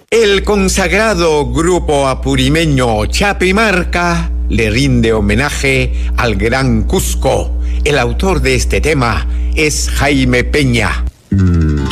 El consagrado grupo apurimeño Chapimarca le rinde homenaje al Gran Cusco. El autor de este tema es Jaime Peña.